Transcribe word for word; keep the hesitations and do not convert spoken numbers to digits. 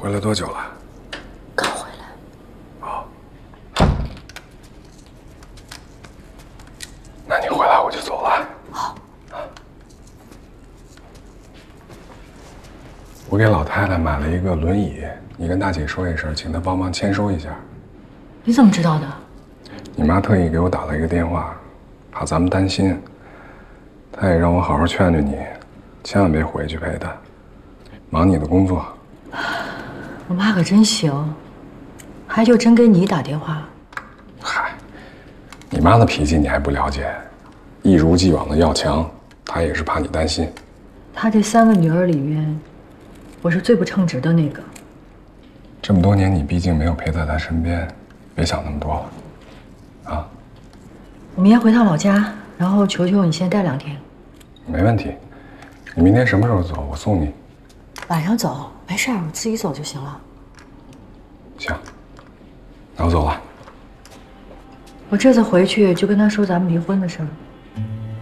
回来多久了？ 刚回来。 哦。那你回来我就走了。 好。 啊。我给老太太买了一个轮椅，你跟大姐说一声，请她帮忙签收一下。 你怎么知道的？ 你妈特意给我打了一个电话，怕咱们担心。她也让我好好劝劝你，千万别回去陪她，忙你的工作。 我妈可真行，还就真给你打电话。 嗨，你妈的脾气你还不了解，一如既往的要强，她也是怕你担心。 她这三个女儿里面，我是最不称职的那个。 这么多年，你毕竟没有陪在她身边，别想那么多了，啊。 我明天回趟老家，然后求求你先待两天。 没问题，你明天什么时候走？我送你。 晚上走，没事儿，我自己走就行了。 行，那我走了。 我这次回去就跟他说咱们离婚的事儿。